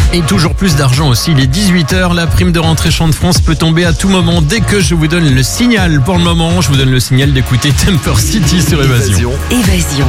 Et toujours plus d'argent aussi, il est 18h, la prime de rentrée Chant de France peut tomber à tout moment dès que je vous donne le signal. Pour le moment, je vous donne le signal d'écouter Temper City sur Évasion. Évasion.